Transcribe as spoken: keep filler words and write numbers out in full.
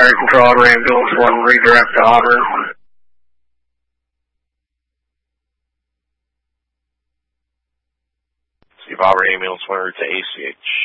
Area Control, Auburn Ambulance one, redirect to Auburn. Steve, Auburn Ambulance one, route to A C H.